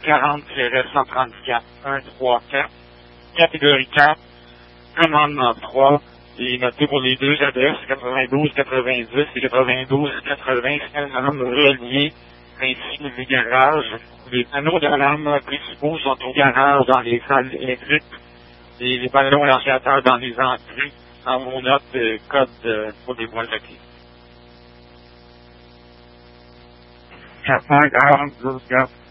40-134 134. Catégorie 4, commandement 3, et noté pour les deux adresses 92-90 et 92-80, finalement reliés, ainsi que les garages. Les panneaux d'alarme principaux sont au garage dans les salles électriques et les ballons lanceurs dans les entrées en vos notes code pour les boîtes de clés. 440 jusqu'à